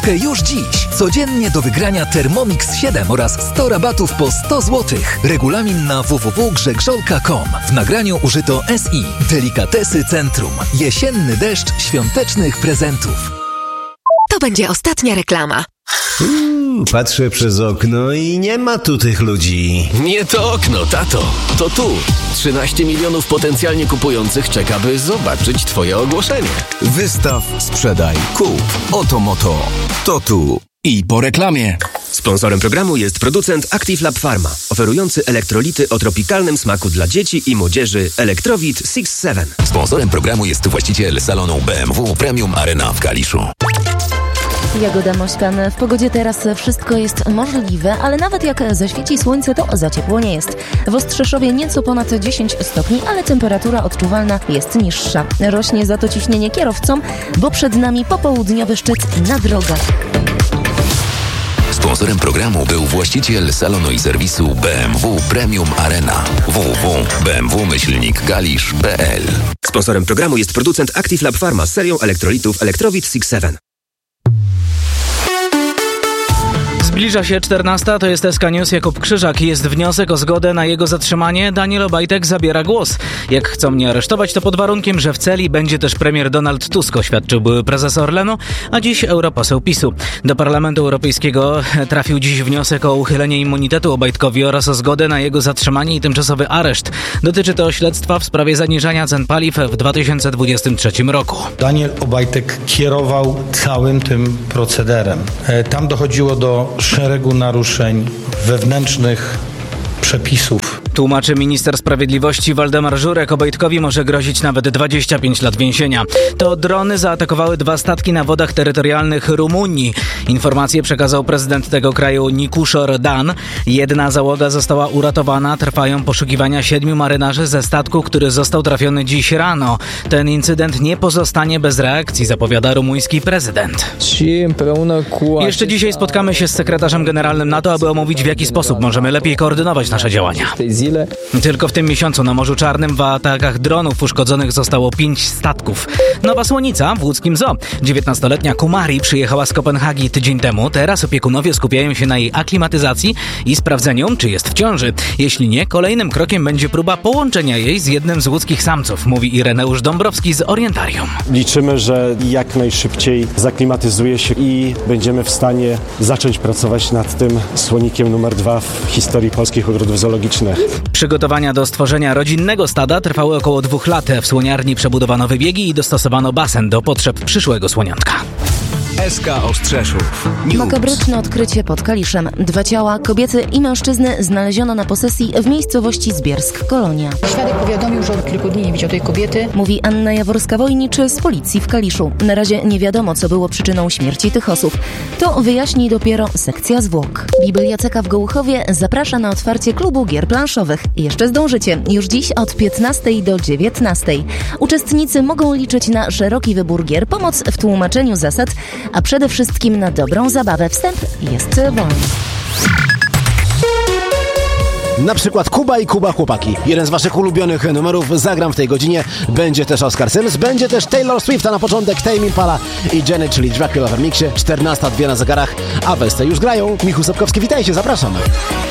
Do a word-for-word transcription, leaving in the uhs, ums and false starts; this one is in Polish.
stówkę już dziś. Codziennie do wygrania Thermomix siedem oraz sto rabatów po sto złotych. Regulamin na w w w kropka grzegrzolka kropka com. W nagraniu użyto S I. Delikatesy Centrum. Jesienny deszcz świątecznych prezentów. To będzie ostatnia reklama. Uuu, patrzę przez okno i nie ma tu tych ludzi. Nie to okno, tato. To tu. trzynaście milionów potencjalnie kupujących czeka, by zobaczyć twoje ogłoszenie. Wystaw, sprzedaj, kup. Oto Moto. To tu. I po reklamie. Sponsorem programu jest producent Active Lab Pharma, oferujący elektrolity o tropikalnym smaku dla dzieci i młodzieży Electrowit six seven. Sponsorem programu jest właściciel salonu B M W Premium Arena w Kaliszu. Jagoda Mośkan. W pogodzie teraz wszystko jest możliwe, ale nawet jak zaświeci słońce, to za ciepło nie jest. W Ostrzeszowie nieco ponad dziesięć stopni, ale temperatura odczuwalna jest niższa. Rośnie za to ciśnienie kierowcom, bo przed nami popołudniowy szczyt na drogach. Sponsorem programu był właściciel salonu i serwisu B M W Premium Arena. w w w kropka b m w myślnik kalisz kropka p l. Sponsorem programu jest producent Active Lab Pharma z serią elektrolitów Electrowit six seven. Zbliża się czternasta, to jest S K News, Jakub Krzyżak. Jest wniosek o zgodę na jego zatrzymanie. Daniel Obajtek zabiera głos. Jak chcą mnie aresztować, to pod warunkiem, że w celi będzie też premier Donald Tusk, oświadczył były prezes Orlenu, a dziś europoseł PiSu. Do Parlamentu Europejskiego trafił dziś wniosek o uchylenie immunitetu Obajtkowi oraz o zgodę na jego zatrzymanie i tymczasowy areszt. Dotyczy to śledztwa w sprawie zaniżania cen paliw w dwa tysiące dwudziestym trzecim roku. Daniel Obajtek kierował całym tym procederem. Tam dochodziło do szeregu naruszeń wewnętrznych przepisów. Tłumaczy minister sprawiedliwości Waldemar Żurek. Obajtkowi może grozić nawet dwadzieścia pięć lat więzienia. To drony zaatakowały dwa statki na wodach terytorialnych Rumunii. Informację przekazał prezydent tego kraju Nikuszor Dan. Jedna załoga została uratowana. Trwają poszukiwania siedmiu marynarzy ze statku, który został trafiony dziś rano. Ten incydent nie pozostanie bez reakcji, zapowiada rumuński prezydent. Jeszcze dzisiaj spotkamy się z sekretarzem generalnym NATO, aby omówić, w jaki sposób możemy lepiej koordynować nasze działania. Tylko w tym miesiącu na Morzu Czarnym w atakach dronów uszkodzonych zostało pięć statków. Nowa słonica w łódzkim zoo. dziewiętnastoletnia Kumari przyjechała z Kopenhagi tydzień temu. Teraz opiekunowie skupiają się na jej aklimatyzacji i sprawdzeniu, czy jest w ciąży. Jeśli nie, kolejnym krokiem będzie próba połączenia jej z jednym z łódzkich samców, mówi Ireneusz Dąbrowski z Orientarium. Liczymy, że jak najszybciej zaklimatyzuje się i będziemy w stanie zacząć pracować nad tym słonikiem numer dwa w historii polskich ogrodów zoologicznych. Przygotowania do stworzenia rodzinnego stada trwały około dwóch lat. W słoniarni przebudowano wybiegi i dostosowano basen do potrzeb przyszłego słoniątka. S K Ostrzeszów. Makabryczne odkrycie pod Kaliszem. Dwa ciała, kobiety i mężczyzny, znaleziono na posesji w miejscowości Zbiersk, Kolonia. Świadek powiadomił, że od kilku dni nie widział tej kobiety. Mówi Anna Jaworska-Wojnicz z policji w Kaliszu. Na razie nie wiadomo, co było przyczyną śmierci tych osób. To wyjaśni dopiero sekcja zwłok. Biblioteka w Gołuchowie zaprasza na otwarcie klubu gier planszowych. Jeszcze zdążycie. Już dziś od piętnastej do dziewiętnastej. Uczestnicy mogą liczyć na szeroki wybór gier, pomoc w tłumaczeniu zasad, a przede wszystkim na dobrą zabawę. Wstęp jest wolny. Na przykład Kuba i Kuba Chłopaki. Jeden z waszych ulubionych numerów zagram w tej godzinie. Będzie też Oscar Sims, będzie też Taylor Swift, a na początek Tame Impala i Janet, czyli Dracula w remiksie. czternasta dwie na zegarach, a Westy już grają. Michał Sapkowski, witajcie, zapraszam.